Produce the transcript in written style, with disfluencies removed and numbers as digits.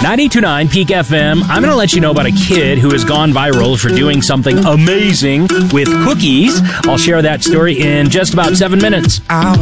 92.9 Peak FM. I'm going to let you know about a kid who has gone viral for doing something amazing with cookies. I'll share that story in just about 7 minutes.